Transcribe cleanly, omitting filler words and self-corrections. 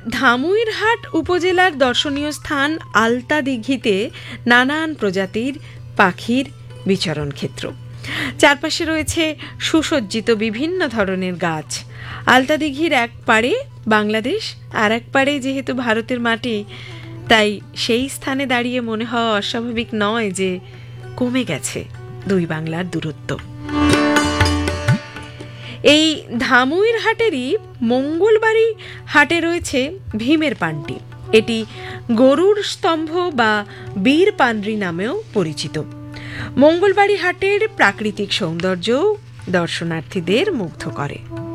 ধামুইরহাট উপজেলার দর্শনীয় স্থান আলতা দিঘিতে নানান প্রজাতির পাখির বিচরণ ক্ষেত্র। চারপাশে রয়েছে সুসজ্জিত বিভিন্ন ধরনের গাছ। আলতা দিঘির এক পাড়ে বাংলাদেশ, আর এক পাড়ে যেহেতু ভারতের মাটি, তাই সেই স্থানে দাঁড়িয়ে মনে হওয়া অস্বাভাবিক নয় যে কমে গেছে দুই বাংলার দূরত্ব। এই ধামুইরহাটেরই মঙ্গলবাড়ি হাটে রয়েছে ভীমের পান্ডি। এটি গরুর স্তম্ভ বা বীর পান্ডি নামেও পরিচিত। মঙ্গলবাড়ি হাটের প্রাকৃতিক সৌন্দর্য দর্শনার্থীদের মুগ্ধ করে।